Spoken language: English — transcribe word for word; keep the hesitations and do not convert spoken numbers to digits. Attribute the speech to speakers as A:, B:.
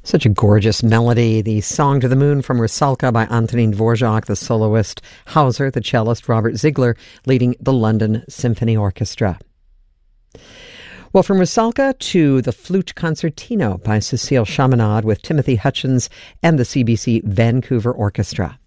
A: Such a gorgeous melody. The Song to the Moon from Rusalka by Antonín Dvořák, the soloist, Hauser, the cellist, Robert Ziegler leading the London Symphony Orchestra. Well, from Rusalka to the Flute Concertino by Cécile Chaminade with Timothy Hutchins and the C B C Vancouver Orchestra.